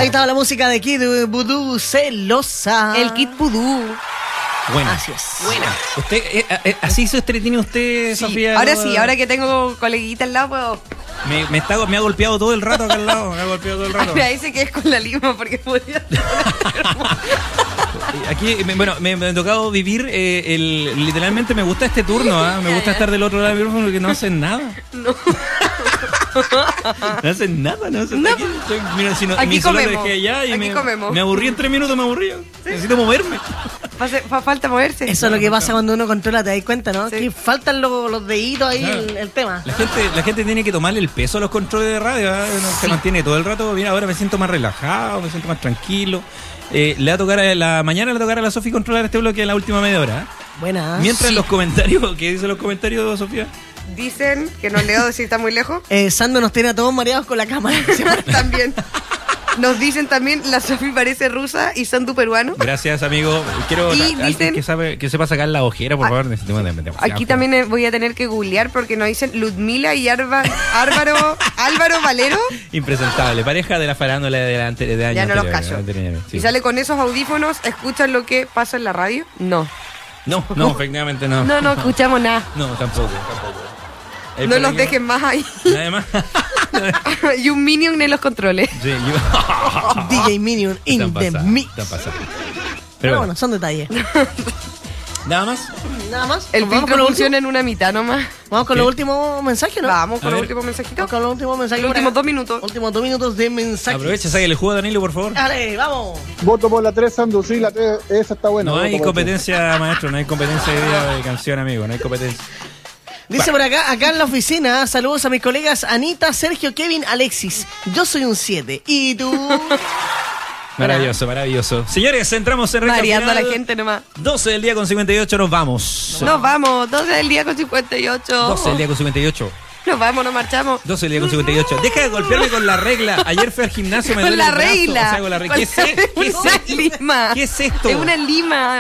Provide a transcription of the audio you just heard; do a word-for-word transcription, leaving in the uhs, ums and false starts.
Ahí estaba la música de Kid Voodoo, Celosa. El Kid Voodoo. Bueno, así es. Buena. Usted, eh, eh, así se entretiene usted, Sí, Sofía. ahora ¿no? sí, ahora que tengo coleguita al lado puedo... Me, me, está, me ha golpeado todo el rato acá al lado. Me ha golpeado todo el rato. Me dice que es con la lima porque podía... Aquí, me- bueno, me, me ha tocado vivir eh, el, literalmente me gusta este turno, ¿ah? Me gusta estar del otro lado del micrófono porque no hacen nada. No. No hacen nada, no hacen No. nada. Aquí, estoy- mira, si no, Aquí mi celular comemos. dejé allá y Aquí me, comemos. me aburrí en tres minutos, me aburrí. Necesito moverme. Fa- fa- falta moverse. Eso es lo que pasa cuando uno controla, te das cuenta, ¿no? Sí. Que faltan los, los deditos ahí, Claro. el, el tema. La gente, la gente tiene que tomarle el peso a los controles de radio, ¿eh? Uno se mantiene todo el rato. Mira, ahora me siento más relajado, me siento más tranquilo. Eh, le va a tocar a la mañana, le va a tocar a la Sofía controlar este bloque en la última media hora. ¿eh? Buena. Mientras Sí. los comentarios, ¿qué dicen los comentarios, Sofía? Dicen que no leo si está muy lejos. Eh, Sando nos tiene a todos mareados con la cámara. También. Nos dicen también, la Sofi parece rusa y son tu peruano. Gracias, amigo. Quiero Y a- alguien dicen- que, sabe, que sepa sacar la ojera, por Ah, favor. Necesitamos de- demasiado. Aquí también eh, voy a tener que googlear porque nos dicen Ludmila y Arba, Álvaro, Álvaro Valero. Impresentable. Pareja de la farándula de, la ante- de años Ya no los anteriores, callo. anteriores, sí. Y sale con esos audífonos, ¿escuchan lo que pasa en la radio? No. No, no, efectivamente no. No, no escuchamos nada. No, tampoco, tampoco. El No los pequeño- dejen más ahí. Además. Y un minion en los controles. Sí, yo... D J Minion in Están the pasados, mix. están pasados. Pero Pero bueno, son detalles. nada más. Nada más. El Vamos con filtro lo funciona en una mitad nomás. último. Vamos con ¿Qué? los últimos mensajes, ¿no? Vamos A con los ver. últimos mensajitos. Vamos con los últimos mensajes. Los por últimos acá. dos minutos. Últimos dos minutos de mensajes. Aprovecha, sáquele el jugo a Danilo, por favor. Dale, vamos. Voto por la tres, Sandu, sí, la tres, esa está buena. No voto hay por la competencia, maestro, no hay competencia de día de canción, amigo, no hay competencia. Dice por acá, acá en la oficina, saludos a mis colegas Anita, Sergio, Kevin, Alexis. Yo soy un siete. ¿Y tú? Maravilloso, maravilloso. Señores, entramos en recta Mareando a final. la gente nomás. doce del día con cincuenta y ocho, nos vamos. Nos vamos, doce del día con cincuenta y ocho. doce del día con cincuenta y ocho. Nos vamos, nos marchamos. doce del día con cincuenta y ocho. Deja de golpearme con la regla. Ayer fui al gimnasio, me Con duele la el brazo. regla. O sea, con la regla. ¿Qué es, Con ¿Qué es una esto? lima. ¿Qué es esto? Es una lima.